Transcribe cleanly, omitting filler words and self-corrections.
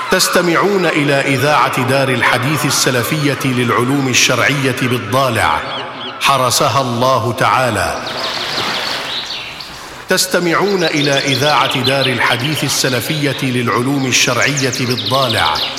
تستمعون إلى إذاعة دار الحديث السلفية للعلوم الشرعية بالضالع، حرسها الله تعالى. تستمعون إلى إذاعة دار الحديث السلفية للعلوم الشرعية بالضالع.